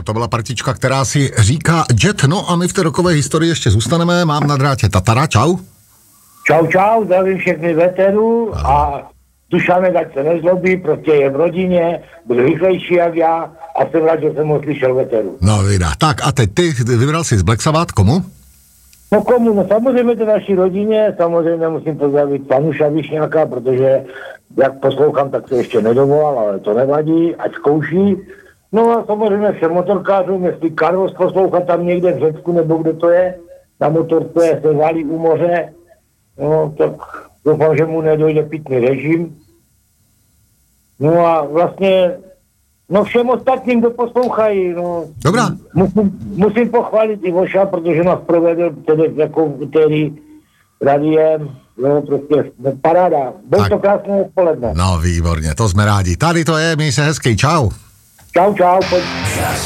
to byla partička, která si říká Jet, no a my v té rokové historii ještě zůstaneme. Mám na drátě Tatara, čau. Čau, zdravím všechny veterů a Dušanek, ať se nezlobí, prostě je v rodině, byl rychlejší jak já a jsem rád, že jsem ho slyšel veteru. No vydá. Tak a teď ty vybral si z Black Sabbath, komu? No komu? No samozřejmě to naší rodině, samozřejmě musím pozdravit Panuša Višňáka, protože jak poslouchám, tak se ještě nedovolal, ale to nevadí, ať zkouší. No a samozřejmě všem motorkářům, jestli Carlos poslouchá tam někde v Řecku, nebo kde to je, na motorce se valí u moře, no tak doufám, že mu nedojde pitný režim. No a vlastně, no všem ostatním, kdo poslouchají, no. Dobrá. Musím pochválit Ivoša, protože nás provedl tedy jako úterý radiem, no prostě paráda. Byl to krásné odpoledne. No výborně, to jsme rádi. Tady to je, měj se hezký, čau. Čau, pojď.